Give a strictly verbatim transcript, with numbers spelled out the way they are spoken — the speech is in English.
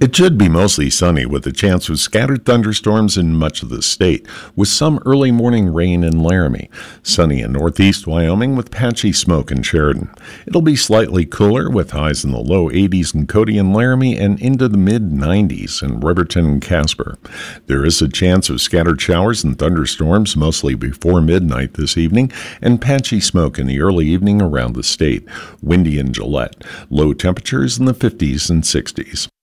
It should be mostly sunny with a chance of scattered thunderstorms in much of the state, with some early morning rain in Laramie. Sunny in northeast Wyoming with patchy smoke in Sheridan. It'll be slightly cooler with highs in the low eighties in Cody and Laramie and into the mid nineties in Riverton and Casper. There is a chance of scattered showers and thunderstorms mostly before midnight this evening and patchy smoke in the early evening around the state. Windy in Gillette. Low temperatures in the fifties and sixties.